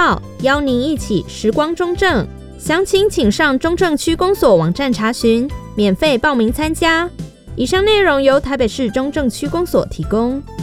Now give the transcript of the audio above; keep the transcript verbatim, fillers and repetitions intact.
号，邀您一起时光中正。详情请上中正区公所网站查询，免费报名参加。以上内容由台北市中正区公所提供。